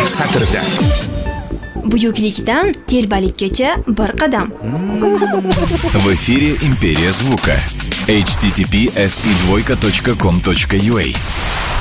satrda. Buyuklikdan telbalikkacha bir qadam. В эфире «Империя звука». https://com.ua